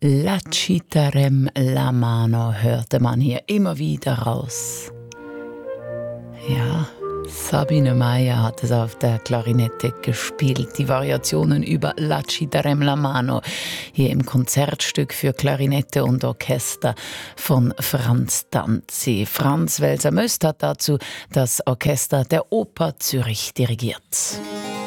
L'agitarem la mano hörte man hier immer wieder raus. Ja, Sabine Meyer hat es auf der Klarinette gespielt. Die Variationen über L'agitarem la mano hier im Konzertstück für Klarinette und Orchester von Franz Danzi. Franz Welser-Möst hat dazu das Orchester der Oper Zürich dirigiert.